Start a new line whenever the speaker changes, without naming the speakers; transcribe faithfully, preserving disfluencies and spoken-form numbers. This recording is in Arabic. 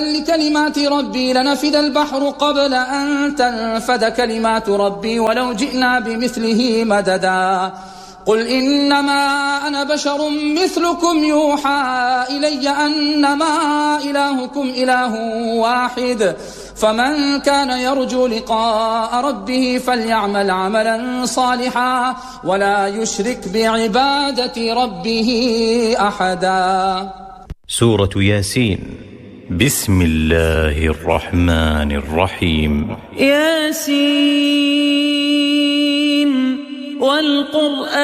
لكلمات ربي لنفد البحر قبل أن تنفد كلمات ربي ولو جئنا بمثله مددا قل إنما أنا بشر مثلكم يوحى إلي أنما إلهكم إله واحد فمن كان يرجو لقاء ربه فليعمل عملا صالحا ولا يشرك بعبادة ربه أحدا.
سورة ياسين. بسم الله الرحمن الرحيم.
ياسين والقرآن